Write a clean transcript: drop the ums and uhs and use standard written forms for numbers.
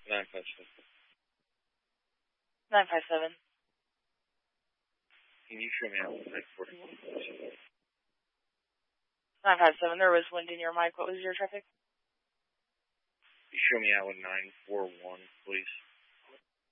957. 957. Can you show me out with 941? 957, there was wind in your mic. What was your traffic? You show me out with 941, please.